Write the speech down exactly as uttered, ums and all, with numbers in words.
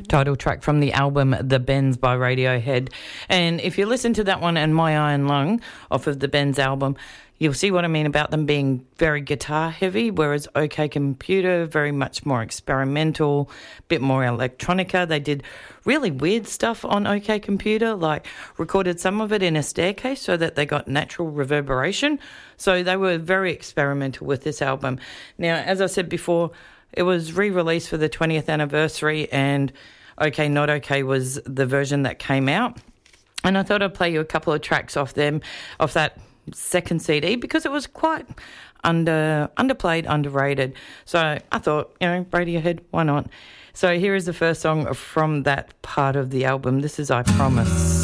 title track from the album The Bends by Radiohead. And if you listen to that one and My Iron Lung off of the Bends album, you'll see what I mean about them being very guitar heavy, whereas OK Computer, very much more experimental, bit more electronica. They did really weird stuff on OK Computer, like recorded some of it in a staircase so that they got natural reverberation. So they were very experimental with this album. Now, as I said before, it was re-released for the twentieth anniversary, and OK Not OK was the version that came out. And I thought I'd play you a couple of tracks off them, off that second C D, because it was quite under underplayed, underrated. So I thought, you know, Radiohead, why not? So here is the first song from that part of the album. This is I Promise.